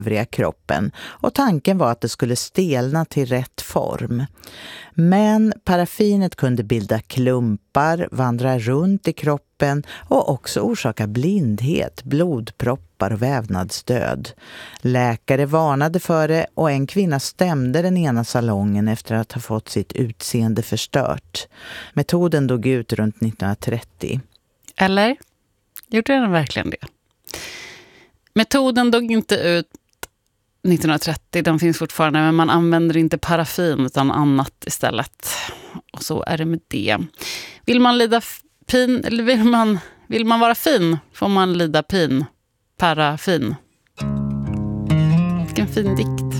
övriga kroppen och tanken var att det skulle stelna till rätt form. Men paraffinet kunde bilda klumpar, vandra runt i kroppen och också orsaka blindhet, blodproppar och vävnadsdöd. Läkare varnade för det och en kvinna stämde den ena salongen efter att ha fått sitt utseende förstört. Metoden dog ut runt 1930. Eller? Gjorde den verkligen det? Metoden dog inte ut 1930, den finns fortfarande, men man använder inte paraffin utan annat istället. Och så är det med det. Vill man lida pin, eller vill man vara fin, får man lida pin. Paraffin. Vilken fin dikt.